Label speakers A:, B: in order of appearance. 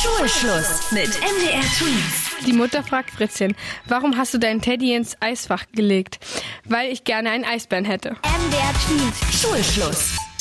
A: Schulschluss mit MDR Twins.
B: Die Mutter fragt Fritzchen, warum hast du deinen Teddy ins Eisfach gelegt? Weil ich gerne einen Eisbären hätte.
A: MDR Twins. Schulschluss.